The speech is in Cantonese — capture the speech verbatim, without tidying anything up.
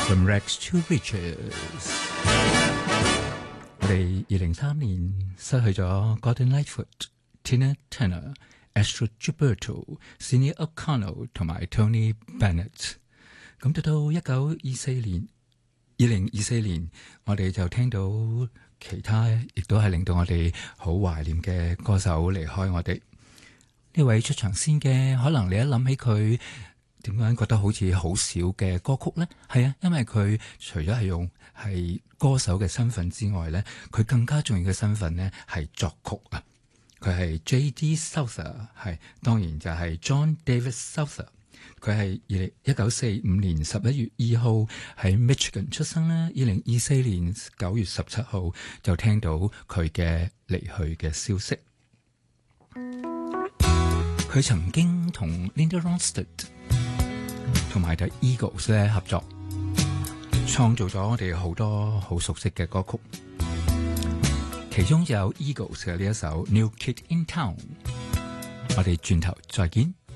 From Rags to Riches， 我哋二零三年失去咗 Gordon Lightfoot、Tina Turner、Astrud Gilberto、Sinéad O'Connell 同埋 Tony Bennett。咁到到一九二四年，二零二四年，我哋就聽到其他亦都係令到我哋好懷念嘅歌手離開我哋。呢位出場先嘅，可能你一諗起佢，點解覺得好似好少嘅歌曲呢？係啊，因為佢除咗係用係歌手嘅身份之外呢，佢更加重要嘅身份呢係作曲啊。佢係 J D Souther， 係當然就係 John David Souther。佢係二零一九四五年十一月二號喺 Michigan 出生啦。二零二四年九月十七號就聽到佢嘅離去嘅消息。佢曾經同 Linda Ronstadt 同埋 The Eagles 咧合作，創造咗我哋好多好熟悉嘅歌曲，其中就有 Eagles 嘅呢一首 New Kid in Town。我哋轉頭再見。